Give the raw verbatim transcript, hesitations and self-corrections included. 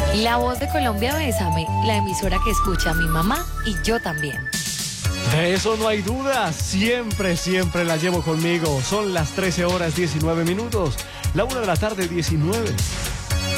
La Voz de Colombia, Bésame, la emisora que escucha a mi mamá y yo también. De eso no hay duda, siempre, siempre la llevo conmigo. Son las trece horas diecinueve minutos, la una de la tarde diecinueve.